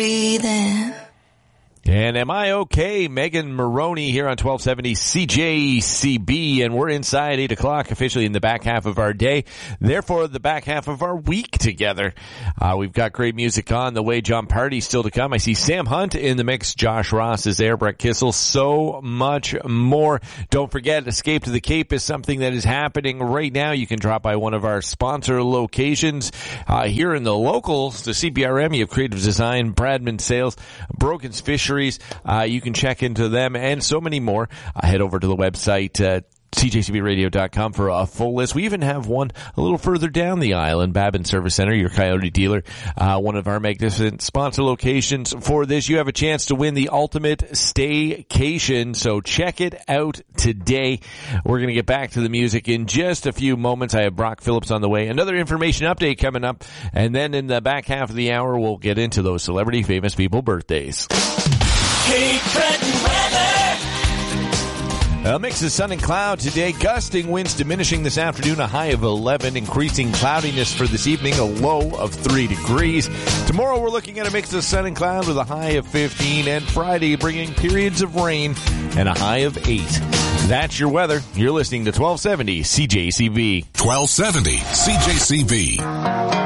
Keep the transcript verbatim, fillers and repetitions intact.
Breathing. And am I okay? Megan Maroney here on twelve seventy C J C B, and we're inside eight o'clock, officially in the back half of our day, therefore the back half of our week together. Uh, we've got great music on the way. John Party's still to come. I see Sam Hunt in the mix. Josh Ross is there. Brett Kissel. So much more. Don't forget, Escape to the Cape is something that is happening right now. You can drop by one of our sponsor locations uh, here in the locals. The C B R M, you have Creative Design, Bradman Sales, Brogan's Fisheries. Uh, you can check into them and so many more. Uh, head over to the website, uh, C J C B radio dot com for a full list. We even have one a little further down the aisle in Babin Service Center, your Coyote dealer, uh, one of our magnificent sponsor locations for this. You have a chance to win the ultimate staycation, so check it out today. We're going to get back to the music in just a few moments. I have Brock Phillips on the way. Another information update coming up, and then in the back half of the hour, we'll get into those celebrity famous people birthdays. Cape Breton weather. A mix of sun and cloud today. Gusting winds diminishing this afternoon, a high of eleven. Increasing cloudiness for this evening, a low of three degrees. Tomorrow we're looking at a mix of sun and cloud with a high of fifteen. And Friday bringing periods of rain and a high of eight. That's your weather. You're listening to twelve seventy C J C B. twelve seventy C J C B.